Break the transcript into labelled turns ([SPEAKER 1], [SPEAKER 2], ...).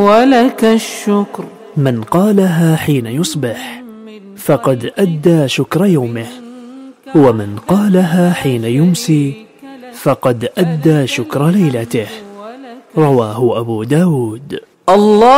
[SPEAKER 1] ولك الشكر.
[SPEAKER 2] من قالها حين يصبح فقد أدى شكر يومه، ومن قالها حين يمسي فقد أدى شكر ليلته. رواه أبو داود.
[SPEAKER 1] الله